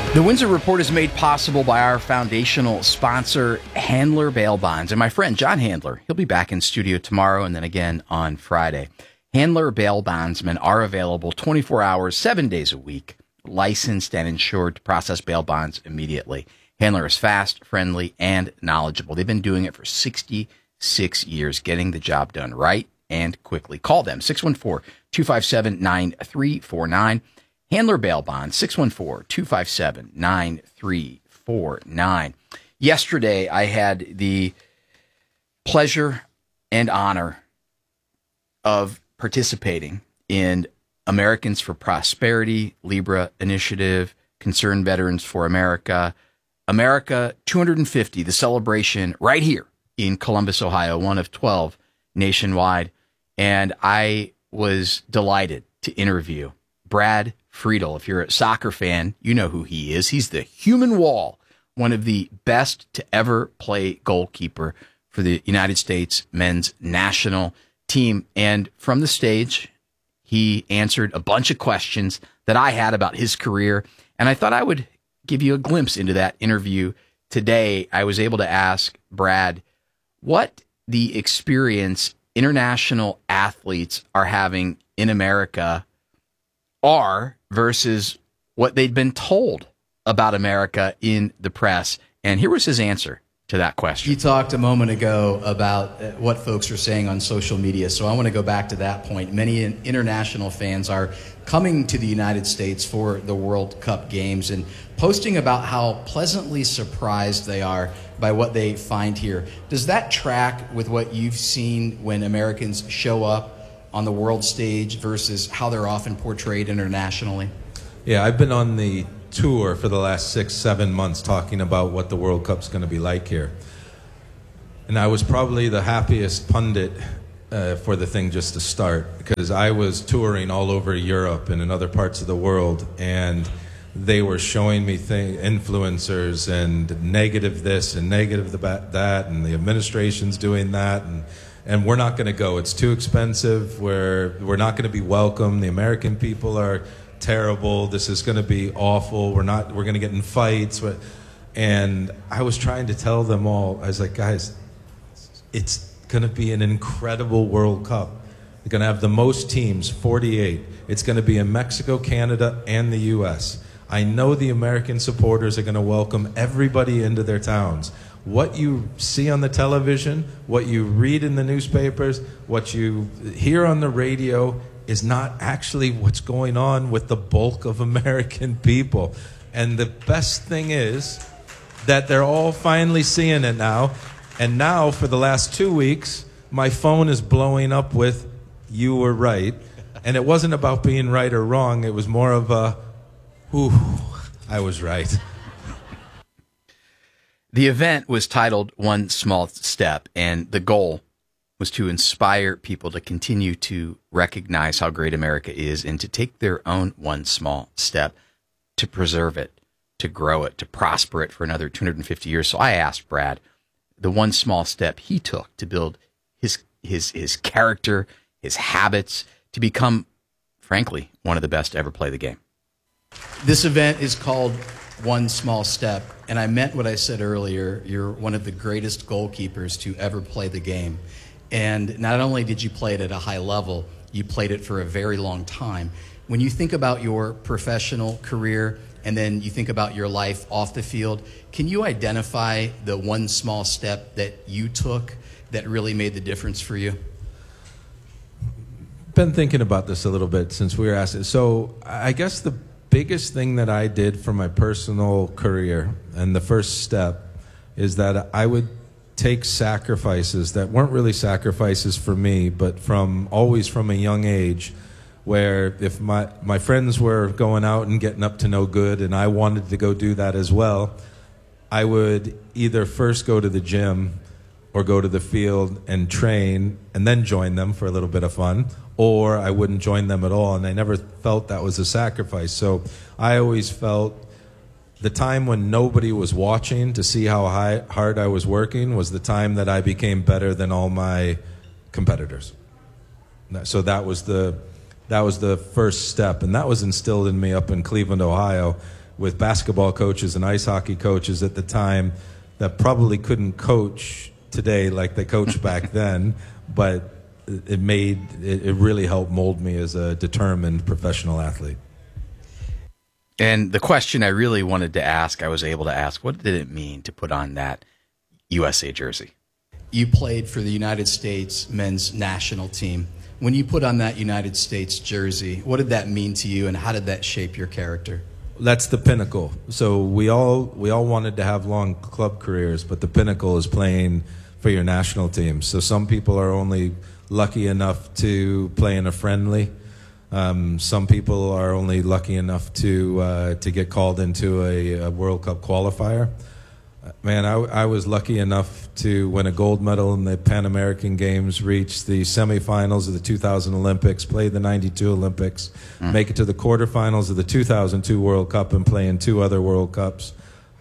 The Windsor Report is made possible by our foundational sponsor, Handler Bail Bonds, and my friend John Handler. He'll be back in studio tomorrow and then again on Friday. Handler Bail Bondsmen are available 24 hours, 7 days a week, licensed and insured to process bail bonds immediately. Handler is fast, friendly, and knowledgeable. They've been doing it for 66 years, getting the job done right and quickly. Call them, 614-257-9349. Handler Bail Bonds, 614-257-9349. Yesterday, I had the pleasure and honor of participating in Americans for Prosperity, Libra Initiative, Concerned Veterans for America, America 250, the celebration right here in Columbus, Ohio, one of 12 nationwide. And I was delighted to interview Brad Friedel. If you're a soccer fan, you know who he is. He's the human wall, one of the best to ever play goalkeeper for the United States men's national team. And from the stage, he answered a bunch of questions that I had about his career. And I thought I would give you a glimpse into that interview today. I was able to ask Brad what the experience international athletes are having in America are versus what they'd been told about America in the press. And here was his answer to that question. You talked a moment ago about what folks are saying on social media, so I want to go back to that point. Many international fans are coming to the United States for the World Cup games and posting about how pleasantly surprised they are by what they find here. Does that track with what you've seen when Americans show up on the world stage versus how they're often portrayed internationally? Yeah, I've been on the tour for the last 6-7 months talking about what the World Cup's going to be like here. And I was probably the happiest pundit for the thing just to start, because I was touring all over Europe and in other parts of the world, and they were showing me influencers and negative this and negative that, and the administration's doing that, and we're not going to go. It's too expensive. We're not going to be welcome. The American people are terrible. This is going to be awful. We're going to get in fights. And I was trying to tell them all, I was like, guys, it's going to be an incredible World Cup. They're going to have the most teams, 48. It's going to be in Mexico, Canada, and the U.S. I know the American supporters are going to welcome everybody into their towns. What you see on the television, what you read in the newspapers, what you hear on the radio is not actually what's going on with the bulk of American people. And the best thing is that they're all finally seeing it now. And now, for the last 2 weeks, my phone is blowing up with, "You were right." And it wasn't about being right or wrong. It was more of a, "Ooh, I was right." The event was titled One Small Step, and the goal was to inspire people to continue to recognize how great America is and to take their own one small step to preserve it, to grow it, to prosper it for another 250 years. So I asked Brad the one small step he took to build his character, his habits, to become, frankly, one of the best to ever play the game. This event is called One Small Step, and I meant what I said earlier. You're one of the greatest goalkeepers to ever play the game. And not only did you play it at a high level, you played it for a very long time. When you think about your professional career and then you think about your life off the field, can you identify the one small step that you took that really made the difference for you? Been thinking about this a little bit since we were asked. So I guess the biggest thing that I did for my personal career, and the first step, is that I would take sacrifices that weren't really sacrifices for me, but always from a young age, where if my friends were going out and getting up to no good and I wanted to go do that as well, I would either first go to the gym or go to the field and train and then join them for a little bit of fun, or I wouldn't join them at all, and I never felt that was a sacrifice. So I always felt the time when nobody was watching to see how hard I was working was the time that I became better than all my competitors. So that was the first step, and that was instilled in me up in Cleveland, Ohio, with basketball coaches and ice hockey coaches at the time that probably couldn't coach today like they coached back then, but it really helped mold me as a determined professional athlete. And the question I really wanted to ask, I was able to ask, what did it mean to put on that USA jersey? You played for the United States men's national team. When you put on that United States jersey, what did that mean to you, and how did that shape your character? That's the pinnacle. So we all wanted to have long club careers, but the pinnacle is playing for your national team. So some people are only lucky enough to play in a friendly. Some people are only lucky enough to get called into a World Cup qualifier. Man, I was lucky enough to win a gold medal in the Pan American Games, reach the semifinals of the 2000 Olympics, play the 92 Olympics, make it to the quarterfinals of the 2002 World Cup, and play in 2 other World Cups.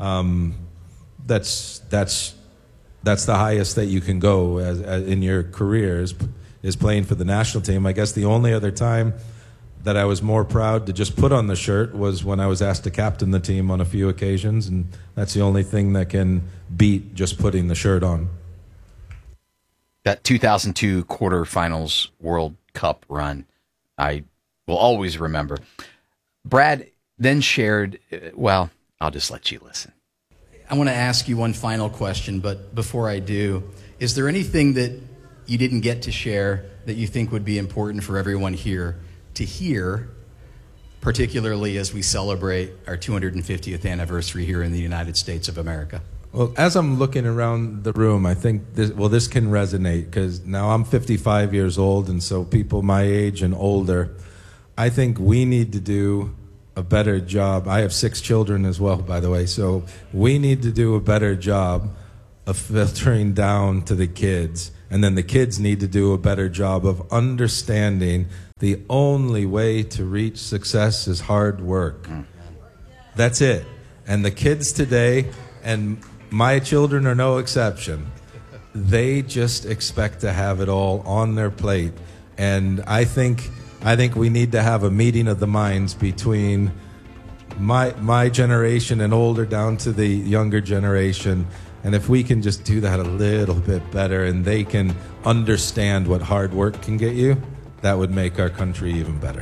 That's the highest that you can go as in your career is playing for the national team. I guess the only other time that I was more proud to just put on the shirt was when I was asked to captain the team on a few occasions, and that's the only thing that can beat just putting the shirt on. That 2002 quarterfinals World Cup run, I will always remember. Brad then shared, well, I'll just let you listen. I want to ask you one final question, but before I do, is there anything that you didn't get to share that you think would be important for everyone here to hear, particularly as we celebrate our 250th anniversary here in the United States of America? Well, as I'm looking around the room, I think this can resonate, because now I'm 55 years old, and so people my age and older, I think we need to do a better job. I have 6 children as well, by the way, so we need to do a better job of filtering down to the kids, and then the kids need to do a better job of understanding the only way to reach success is hard work. That's it. And the kids today, and my children are no exception, they just expect to have it all on their plate. And I think we need to have a meeting of the minds between my generation and older down to the younger generation. And if we can just do that a little bit better, and they can understand what hard work can get you, that would make our country even better.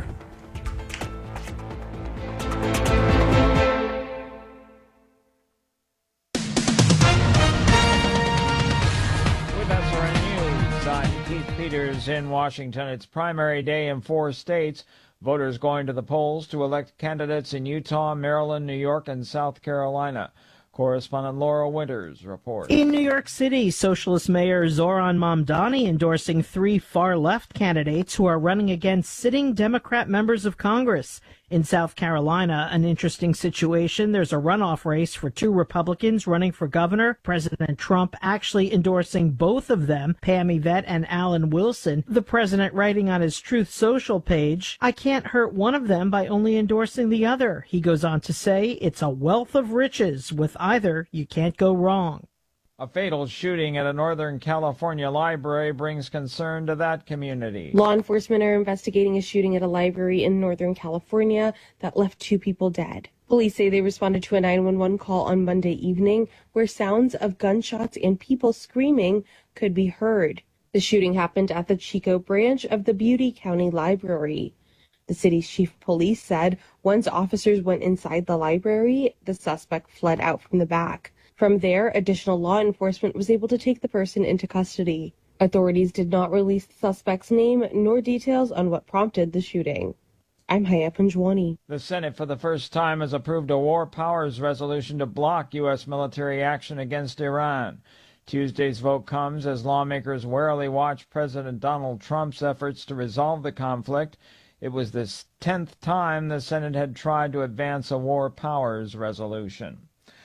With SRN News, I'm Keith Peters in Washington. It's primary day in 4 states. Voters going to the polls to elect candidates in Utah, Maryland, New York, and South Carolina. Correspondent Laura Winters reports. In New York City, Socialist Mayor Zoran Mamdani endorsing 3 far-left candidates who are running against sitting Democrat members of Congress. In South Carolina, an interesting situation. There's a runoff race for 2 Republicans running for governor. President Trump actually endorsing both of them, Pam Yvette and Alan Wilson. The president writing on his Truth Social page, "I can't hurt one of them by only endorsing the other." He goes on to say, "It's a wealth of riches. With either, you can't go wrong." A fatal shooting at a Northern California library brings concern to that community. Law enforcement are investigating a shooting at a library in Northern California that left 2 people dead. Police say they responded to a 911 call on Monday evening where sounds of gunshots and people screaming could be heard. The shooting happened at the Chico branch of the Butte County Library. The city's chief of police said once officers went inside the library, the suspect fled out from the back. From there, additional law enforcement was able to take the person into custody. Authorities did not release the suspect's name nor details on what prompted the shooting. I'm Haya Panjwani. The Senate for the first time has approved a war powers resolution to block U.S. military action against Iran. Tuesday's vote comes as lawmakers warily watch President Donald Trump's efforts to resolve the conflict. It was the 10th time the Senate had tried to advance a war powers resolution.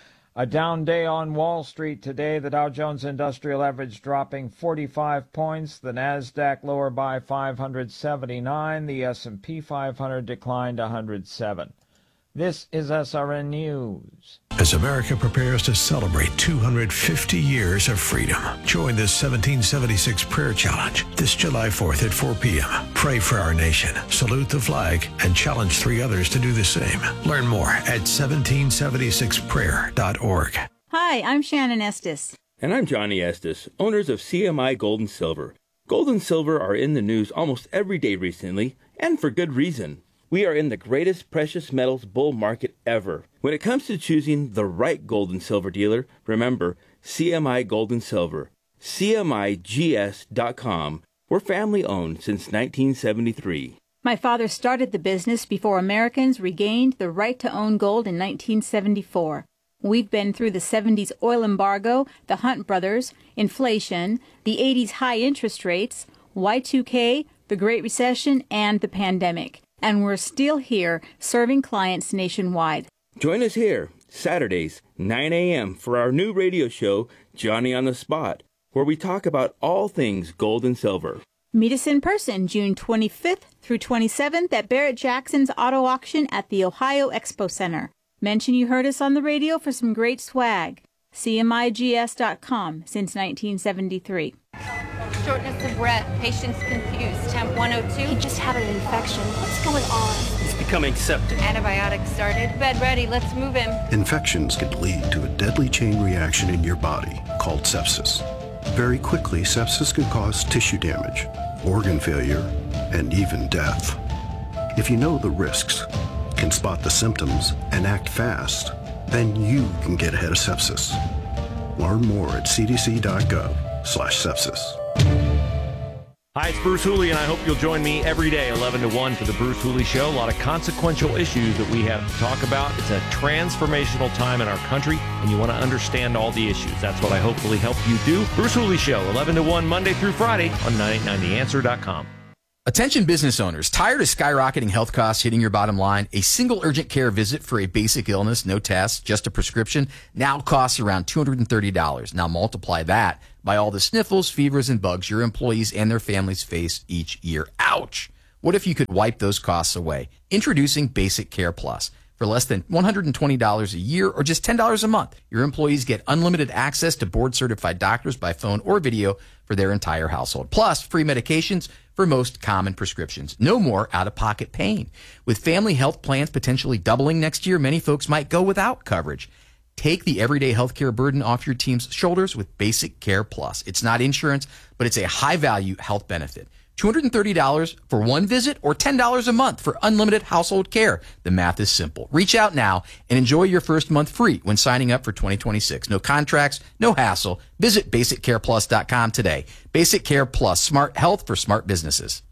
A down day on Wall Street today, the Dow Jones Industrial Average dropping 45 points, the Nasdaq lower by 579, the S&P 500 declined 107. This is SRN News. As America prepares to celebrate 250 years of freedom, join the 1776 Prayer Challenge this July 4th at 4 p.m. Pray for our nation, salute the flag, and challenge 3 others to do the same. Learn more at 1776prayer.org. Hi, I'm Shannon Estes. And I'm Johnny Estes, owners of CMI Gold and Silver. Gold and silver are in the news almost every day recently, and for good reason. We are in the greatest precious metals bull market ever. When it comes to choosing the right gold and silver dealer, remember CMI Gold and Silver. CMIGS.com. We're family owned since 1973. My father started the business before Americans regained the right to own gold in 1974. We've been through the 70s oil embargo, the Hunt brothers, inflation, the 80s high interest rates, Y2K, the Great Recession, and the pandemic. And we're still here serving clients nationwide. Join us here, Saturdays, 9 a.m. for our new radio show, Johnny on the Spot, where we talk about all things gold and silver. Meet us in person June 25th through 27th at Barrett-Jackson's Auto Auction at the Ohio Expo Center. Mention you heard us on the radio for some great swag. CMIGS.com since 1973. Shortness of breath, patients confused, temp 102. He just had an infection. What's going on? He's becoming septic. Antibiotics started. Bed ready, let's move him. Infections can lead to a deadly chain reaction in your body called sepsis. Very quickly, sepsis can cause tissue damage, organ failure, and even death. If you know the risks, can spot the symptoms, and act fast, then you can get ahead of sepsis. Learn more at cdc.gov/sepsis. Hi, it's Bruce Hooley, and I hope you'll join me every day, 11 to 1, for the Bruce Hooley Show. A lot of consequential issues that we have to talk about. It's a transformational time in our country, and you want to understand all the issues. That's what I hopefully help you do. Bruce Hooley Show, 11 to 1, Monday through Friday on 989theanswer.com. Attention business owners, tired of skyrocketing health costs hitting your bottom line? A single urgent care visit for a basic illness, no tests, just a prescription, now costs around $230. Now multiply that by all the sniffles, fevers, and bugs your employees and their families face each year. Ouch! What if you could wipe those costs away? Introducing Basic Care Plus. For less than $120 a year or just $10 a month, your employees get unlimited access to board-certified doctors by phone or video for their entire household. Plus, free medications for most common prescriptions. No more out-of-pocket pain. With family health plans potentially doubling next year, many folks might go without coverage. Take the everyday healthcare burden off your team's shoulders with Basic Care Plus. It's not insurance, but it's a high-value health benefit. $230 for one visit or $10 a month for unlimited household care. The math is simple. Reach out now and enjoy your first month free when signing up for 2026. No contracts, no hassle. Visit BasicCarePlus.com today. Basic Care Plus, smart health for smart businesses.